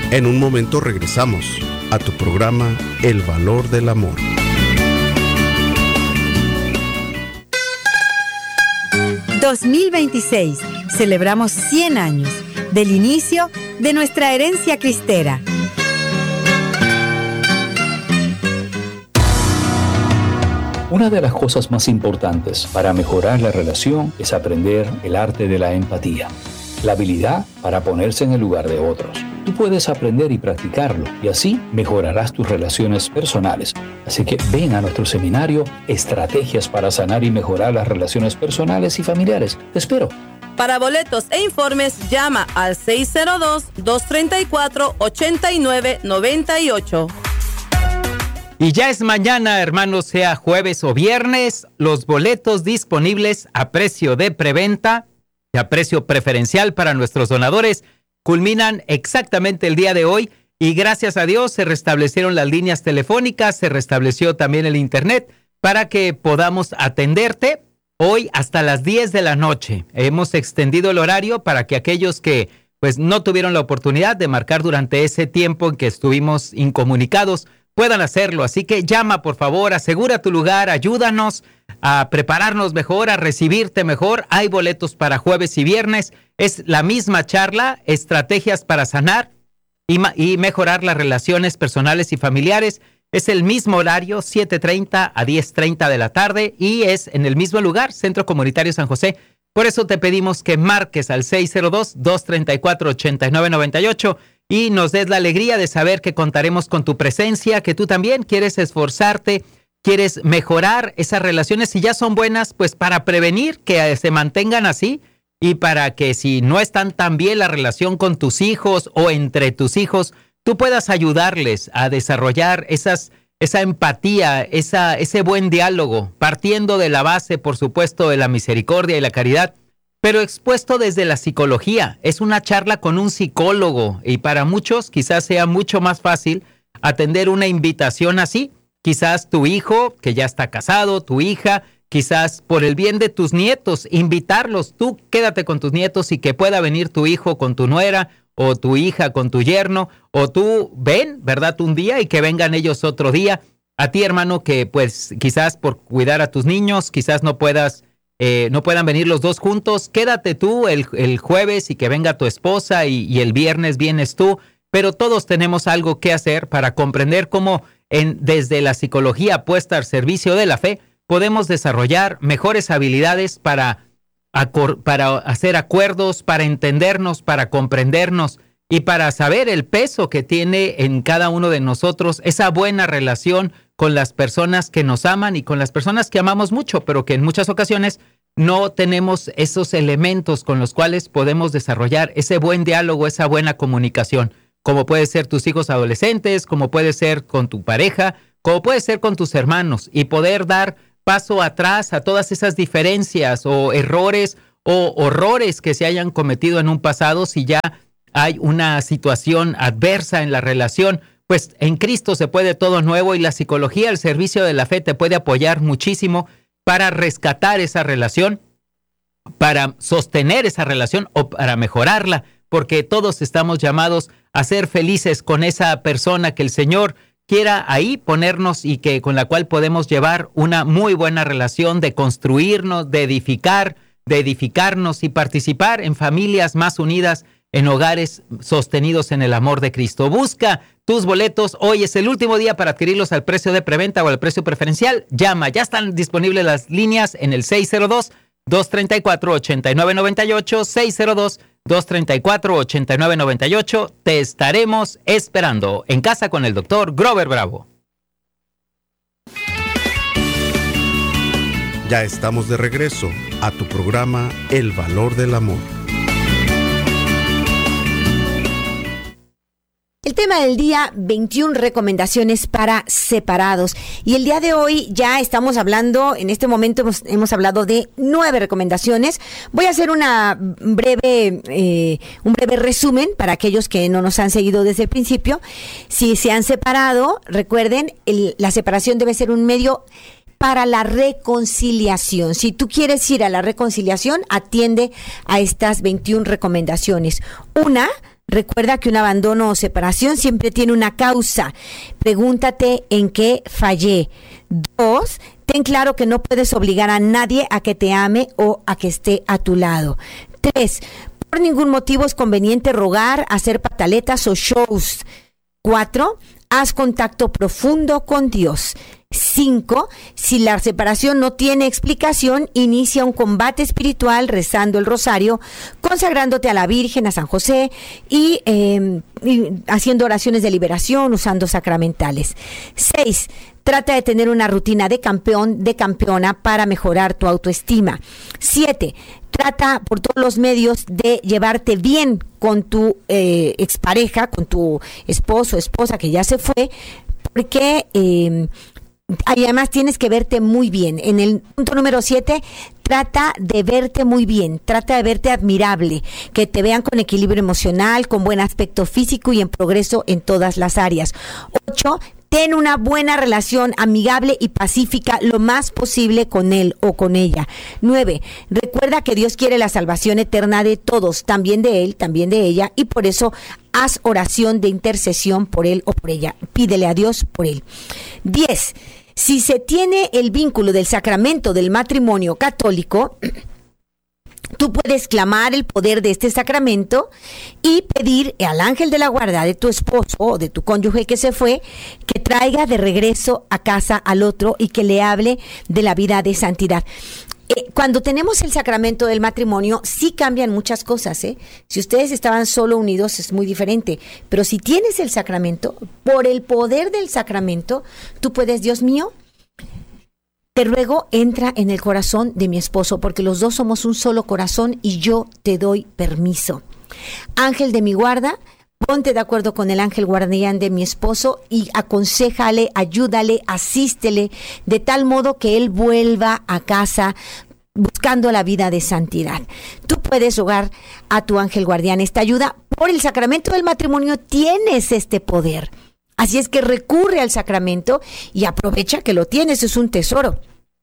En un momento regresamos a tu programa El Valor del Amor. ...2026... celebramos 100 años... del inicio de nuestra herencia cristera. Una de las cosas más importantes para mejorar la relación es aprender el arte de la empatía, la habilidad para ponerse en el lugar de otros. Tú puedes aprender y practicarlo y así mejorarás tus relaciones personales. Así que ven a nuestro seminario Estrategias para sanar y mejorar las relaciones personales y familiares. Te espero. Para boletos e informes, llama al 602-234-8998. Y ya es mañana, hermanos, sea jueves o viernes, los boletos disponibles a precio de preventa y a precio preferencial para nuestros donadores culminan exactamente el día de hoy y gracias a Dios se restablecieron las líneas telefónicas, se restableció también el internet para que podamos atenderte hoy hasta las 10 de la noche. Hemos extendido el horario para que aquellos que pues no tuvieron la oportunidad de marcar durante ese tiempo en que estuvimos incomunicados puedan hacerlo. Así que llama, por favor, asegura tu lugar, ayúdanos a prepararnos mejor, a recibirte mejor. Hay boletos para jueves y viernes. Es la misma charla, estrategias para sanar y mejorar las relaciones personales y familiares. Es el mismo horario, 7:30 a 10:30 de la tarde y es en el mismo lugar, Centro Comunitario San José. Por eso te pedimos que marques al 602-234-8998 y nos des la alegría de saber que contaremos con tu presencia, que tú también quieres esforzarte, quieres mejorar esas relaciones. Si ya son buenas, pues para prevenir que se mantengan así y para que si no están tan bien la relación con tus hijos o entre tus hijos, tú puedas ayudarles a desarrollar esa empatía, ese buen diálogo, partiendo de la base, por supuesto, de la misericordia y la caridad, pero expuesto desde la psicología. Es una charla con un psicólogo y para muchos quizás sea mucho más fácil atender una invitación así. Quizás tu hijo, que ya está casado, tu hija, quizás por el bien de tus nietos, invitarlos. Tú quédate con tus nietos y que pueda venir tu hijo con tu nuera o tu hija con tu yerno, o tú ven, ¿verdad?, un día y que vengan ellos otro día. A ti, hermano, que pues quizás por cuidar a tus niños, quizás no puedan venir los dos juntos. Quédate tú el jueves y que venga tu esposa y el viernes vienes tú. Pero todos tenemos algo que hacer para comprender cómo desde la psicología puesta al servicio de la fe podemos desarrollar mejores habilidades para hacer acuerdos, para entendernos, para comprendernos y para saber el peso que tiene en cada uno de nosotros esa buena relación con las personas que nos aman y con las personas que amamos mucho, pero que en muchas ocasiones no tenemos esos elementos con los cuales podemos desarrollar ese buen diálogo, esa buena comunicación, como puede ser tus hijos adolescentes, como puede ser con tu pareja, como puede ser con tus hermanos, y poder dar paso atrás a todas esas diferencias o errores o horrores que se hayan cometido en un pasado. Si ya hay una situación adversa en la relación, pues en Cristo se puede todo nuevo y la psicología al servicio de la fe te puede apoyar muchísimo para rescatar esa relación, para sostener esa relación o para mejorarla, porque todos estamos llamados a ser felices con esa persona que el Señor quiera ahí ponernos y que con la cual podemos llevar una muy buena relación, de construirnos, de edificarnos y participar en familias más unidas, en hogares sostenidos en el amor de Cristo. Busca tus boletos. Hoy es el último día para adquirirlos al precio de preventa o al precio preferencial. Llama, ya están disponibles las líneas en el 602-234-8998, 602-234-8998. Te estaremos esperando en Casa con el Dr. Grover Bravo. Ya estamos de regreso a tu programa El Valor del Amor. El tema del día, 21 recomendaciones para separados. Y el día de hoy ya estamos hablando, en este momento hemos hablado de 9 recomendaciones. Voy a hacer un breve resumen para aquellos que no nos han seguido desde el principio. Si se han separado, recuerden, la separación debe ser un medio para la reconciliación. Si tú quieres ir a la reconciliación, atiende a estas 21 recomendaciones. Una, Recuerda que un abandono o separación siempre tiene una causa. Pregúntate en qué fallé. 2, ten claro que no puedes obligar a nadie a que te ame o a que esté a tu lado. 3, por ningún motivo es conveniente rogar, hacer pataletas o shows. 4, haz contacto profundo con Dios. 5, si la separación no tiene explicación, inicia un combate espiritual rezando el rosario, consagrándote a la Virgen, a San José y haciendo oraciones de liberación, usando sacramentales. 6, trata de tener una rutina de campeón, de campeona para mejorar tu autoestima. 7, trata por todos los medios de llevarte bien con tu expareja, con tu esposo o esposa que ya se fue, porque además tienes que verte muy bien. En el punto número 7, trata de verte muy bien, trata de verte admirable, que te vean con equilibrio emocional, con buen aspecto físico y en progreso en todas las áreas. 8, ten una buena relación amigable y pacífica lo más posible con él o con ella. 9, recuerda que Dios quiere la salvación eterna de todos, también de él, también de ella, y por eso haz oración de intercesión por él o por ella. Pídele a Dios por él. 10, si se tiene el vínculo del sacramento del matrimonio católico, tú puedes clamar el poder de este sacramento y pedir al ángel de la guarda de tu esposo o de tu cónyuge que se fue, que traiga de regreso a casa al otro y que le hable de la vida de santidad. Cuando tenemos el sacramento del matrimonio, sí cambian muchas cosas, ¿eh? Si ustedes estaban solo unidos es muy diferente, pero si tienes el sacramento, por el poder del sacramento, tú puedes, Dios mío, te ruego, entra en el corazón de mi esposo, porque los dos somos un solo corazón y yo te doy permiso. Ángel de mi guarda, ponte de acuerdo con el ángel guardián de mi esposo y aconséjale, ayúdale, asístele, de tal modo que él vuelva a casa buscando la vida de santidad. Tú puedes rogar a tu ángel guardián esta ayuda. Por el sacramento del matrimonio tienes este poder. Así es que recurre al sacramento y aprovecha que lo tienes, es un tesoro.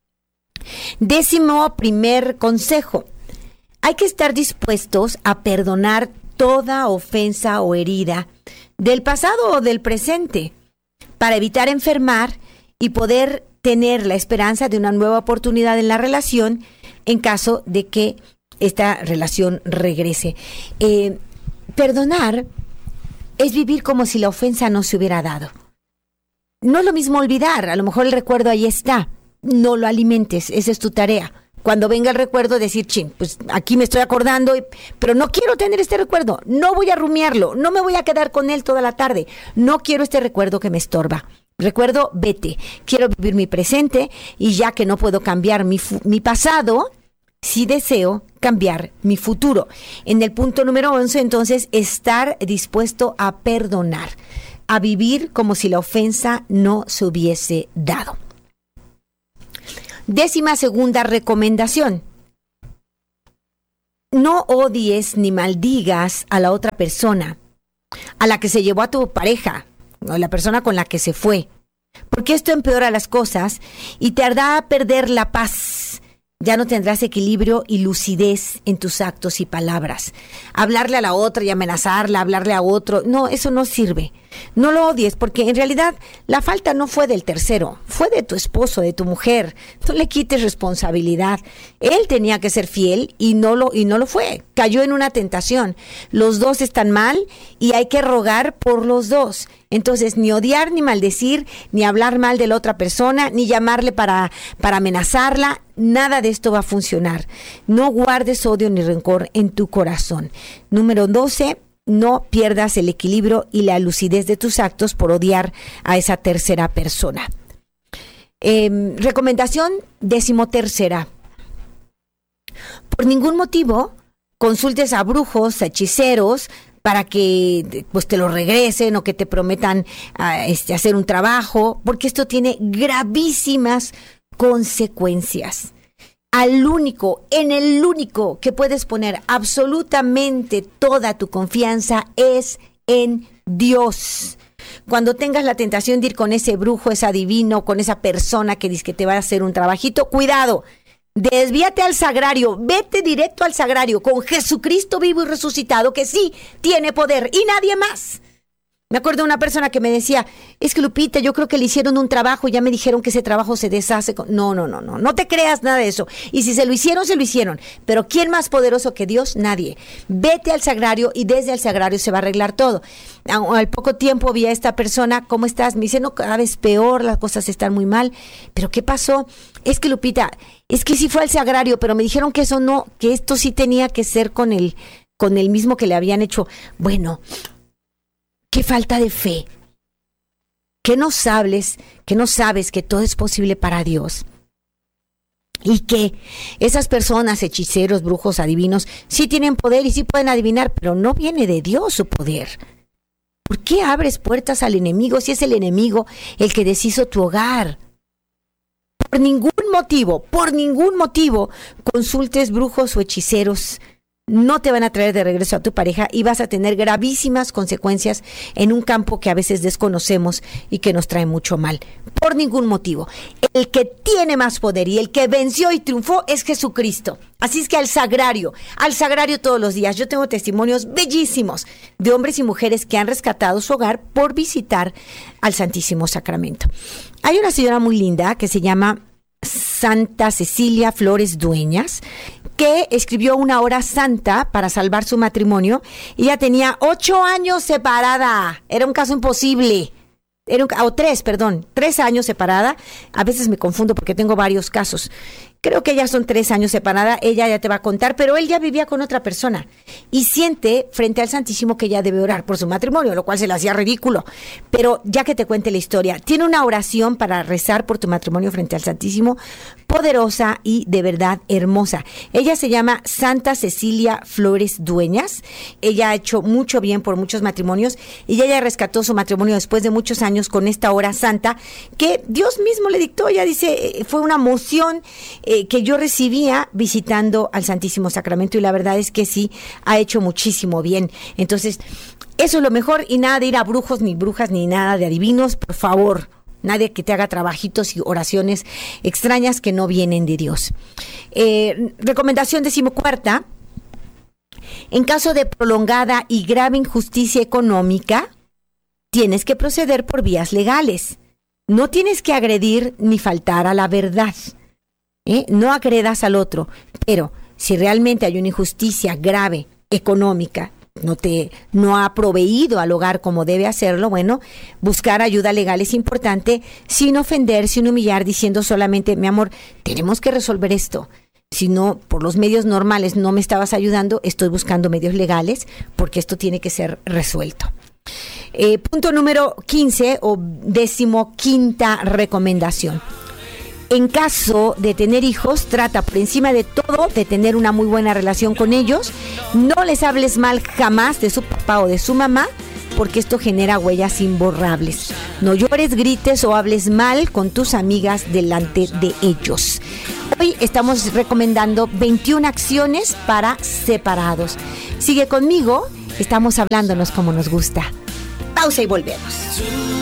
11º consejo. Hay que estar dispuestos a perdonar toda ofensa o herida del pasado o del presente para evitar enfermar y poder tener la esperanza de una nueva oportunidad en la relación en caso de que esta relación regrese. Perdonar es vivir como si la ofensa no se hubiera dado. No es lo mismo olvidar, a lo mejor el recuerdo ahí está, no lo alimentes, esa es tu tarea. Cuando venga el recuerdo, decir, chin, pues aquí me estoy acordando, pero no quiero tener este recuerdo, no voy a rumiarlo, no me voy a quedar con él toda la tarde, no quiero este recuerdo que me estorba. Recuerdo, vete, quiero vivir mi presente y ya que no puedo cambiar mi pasado, sí deseo cambiar mi futuro. En el punto número 11, entonces, estar dispuesto a perdonar, a vivir como si la ofensa no se hubiese dado. 12ª recomendación. No odies ni maldigas a la otra persona, a la que se llevó a tu pareja, o la persona con la que se fue, porque esto empeora las cosas y te hará perder la paz. Ya no tendrás equilibrio y lucidez en tus actos y palabras. Hablarle a la otra y amenazarla, hablarle a otro, no, eso no sirve. No lo odies, porque en realidad la falta no fue del tercero, fue de tu esposo, de tu mujer. No le quites responsabilidad. Él tenía que ser fiel y no lo fue. Cayó en una tentación. Los dos están mal y hay que rogar por los dos. Entonces, ni odiar, ni maldecir, ni hablar mal de la otra persona, ni llamarle para amenazarla. Nada de esto va a funcionar. No guardes odio ni rencor en tu corazón. Número 12. No pierdas el equilibrio y la lucidez de tus actos por odiar a esa tercera persona. Recomendación 13ª. Por ningún motivo consultes a brujos, a hechiceros, para que pues te lo regresen o que te prometan hacer un trabajo, porque esto tiene gravísimas consecuencias. En el único que puedes poner absolutamente toda tu confianza es en Dios. Cuando tengas la tentación de ir con ese brujo, ese adivino, con esa persona que dice que te va a hacer un trabajito, cuidado, Desvíate al sagrario, vete directo al sagrario con Jesucristo vivo y resucitado, que sí tiene poder y nadie más. Me acuerdo de una persona que me decía, es que Lupita, yo creo que le hicieron un trabajo y ya me dijeron que ese trabajo se deshace. No te creas nada de eso. Y si se lo hicieron. Pero ¿quién más poderoso que Dios? Nadie. Vete al sagrario y desde el sagrario se va a arreglar todo. Al poco tiempo vi a esta persona, ¿cómo estás? Me dice, no, cada vez peor, las cosas están muy mal. ¿Pero qué pasó? Es que Lupita, es que sí fue al sagrario, pero me dijeron que eso no, que esto sí tenía que ser con el mismo que le habían hecho. Bueno, qué falta de fe. Que no sabes que todo es posible para Dios. Y que esas personas, hechiceros, brujos, adivinos, sí tienen poder y sí pueden adivinar, pero no viene de Dios su poder. ¿Por qué abres puertas al enemigo si es el enemigo el que deshizo tu hogar? Por ningún motivo, consultes brujos o hechiceros. No te van a traer de regreso a tu pareja y vas a tener gravísimas consecuencias en un campo que a veces desconocemos y que nos trae mucho mal. Por ningún motivo. El que tiene más poder y el que venció y triunfó es Jesucristo. Así es que al sagrario todos los días. Yo tengo testimonios bellísimos de hombres y mujeres que han rescatado su hogar por visitar al Santísimo Sacramento. Hay una señora muy linda que se llama Santa Cecilia Flores Dueñas, que escribió una hora santa para salvar su matrimonio. Ella tenía 8 años separada. Era un caso imposible. 3 años separada. A veces me confundo porque tengo varios casos. Creo que ya son 3 años separada, ella ya te va a contar, pero él ya vivía con otra persona y siente frente al Santísimo que ella debe orar por su matrimonio, lo cual se le hacía ridículo. Pero ya que te cuente la historia, tiene una oración para rezar por tu matrimonio frente al Santísimo, poderosa y de verdad hermosa. Ella se llama Santa Cecilia Flores Dueñas. Ella ha hecho mucho bien por muchos matrimonios y ella rescató su matrimonio después de muchos años con esta hora santa que Dios mismo le dictó. Ella dice, fue una moción que yo recibía visitando al Santísimo Sacramento y la verdad es que sí, ha hecho muchísimo bien. Entonces, eso es lo mejor y nada de ir a brujos ni brujas ni nada de adivinos, por favor. Nadie que te haga trabajitos y oraciones extrañas que no vienen de Dios. Recomendación 14. En caso de prolongada y grave injusticia económica, tienes que proceder por vías legales. No tienes que agredir ni faltar a la verdad. No agredas al otro, pero si realmente hay una injusticia grave económica, no ha proveído al hogar como debe hacerlo, bueno, buscar ayuda legal es importante, sin ofender, sin humillar, diciendo solamente, mi amor, tenemos que resolver esto. Si no, por los medios normales no me estabas ayudando, estoy buscando medios legales porque esto tiene que ser resuelto. Punto número 15 o 15ª recomendación. En caso de tener hijos, trata por encima de todo de tener una muy buena relación con ellos. No les hables mal jamás de su papá o de su mamá, porque esto genera huellas imborrables. No llores, grites o hables mal con tus amigas delante de ellos. Hoy estamos recomendando 21 acciones para separados. Sigue conmigo, estamos hablándonos como nos gusta. Pausa y volvemos.